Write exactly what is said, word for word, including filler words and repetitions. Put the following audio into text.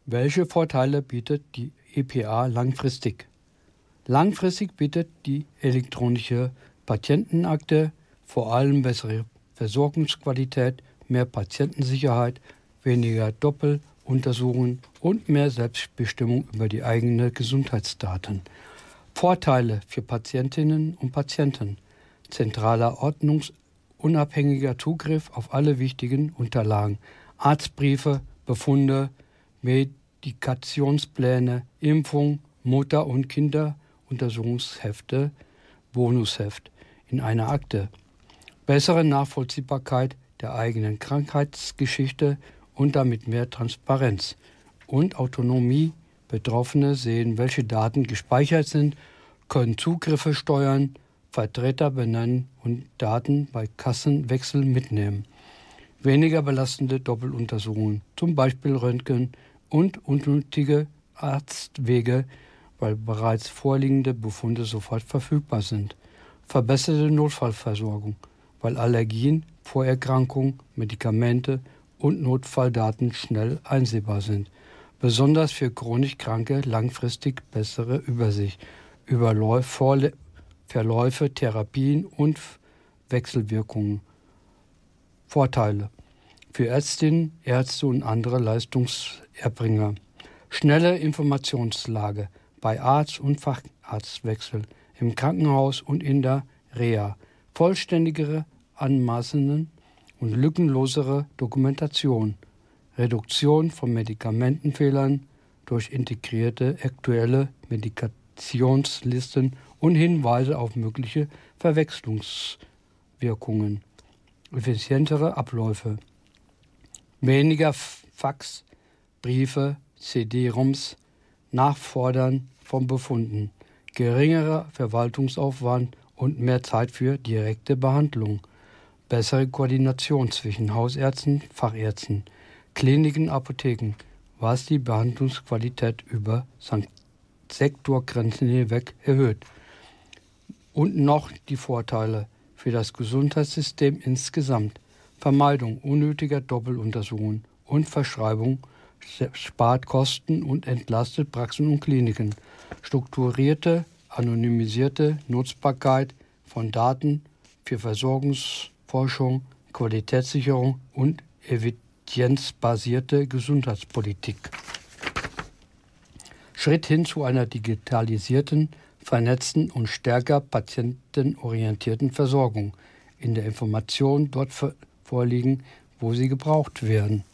Welche Vorteile bietet die E P A langfristig? Langfristig bietet die elektronische Patientenakte vor allem bessere Versorgungsqualität, mehr Patientensicherheit, weniger Doppeluntersuchungen und mehr Selbstbestimmung über die eigenen Gesundheitsdaten. Vorteile für Patientinnen und Patienten: zentraler ordnungsunabhängiger Zugriff auf alle wichtigen Unterlagen, Arztbriefe, Befunde, Medikationspläne, Impfung, Mutter- und Kinderuntersuchungshefte, Bonusheft in einer Akte, bessere Nachvollziehbarkeit der eigenen Krankheitsgeschichte und damit mehr Transparenz und Autonomie. Betroffene sehen, welche Daten gespeichert sind, können Zugriffe steuern, Vertreter benennen und Daten bei Kassenwechsel mitnehmen. Weniger belastende Doppeluntersuchungen, zum Beispiel Röntgen, und unnötige Arztwege, weil bereits vorliegende Befunde sofort verfügbar sind. Verbesserte Notfallversorgung, weil Allergien, Vorerkrankungen, Medikamente und Notfalldaten schnell einsehbar sind. Besonders für chronisch Kranke langfristig bessere Übersicht über Vorle- Verläufe, Therapien und Wechselwirkungen. Vorteile für Ärztinnen, Ärzte und andere Leistungserbringer: schnelle Informationslage bei Arzt- und Facharztwechsel, im Krankenhaus und in der Reha, vollständigere, anmaßende und lückenlosere Dokumentation, Reduktion von Medikamentenfehlern durch integrierte aktuelle Medikationslisten und Hinweise auf mögliche Verwechslungswirkungen, effizientere Abläufe, weniger Fax, Briefe, C D-ROMs, Nachfordern von Befunden, geringerer Verwaltungsaufwand und mehr Zeit für direkte Behandlung, bessere Koordination zwischen Hausärzten, Fachärzten, Kliniken, Apotheken, was die Behandlungsqualität über Sektorgrenzen hinweg erhöht. Und noch die Vorteile für das Gesundheitssystem insgesamt: Vermeidung unnötiger Doppeluntersuchungen und Verschreibung spart Kosten und entlastet Praxen und Kliniken. Strukturierte, anonymisierte Nutzbarkeit von Daten für Versorgungsforschung, Qualitätssicherung und evidenzbasierte Gesundheitspolitik. Schritt hin zu einer digitalisierten, vernetzten und stärker patientenorientierten Versorgung, in der Informationen dort vorliegen, wo sie gebraucht werden.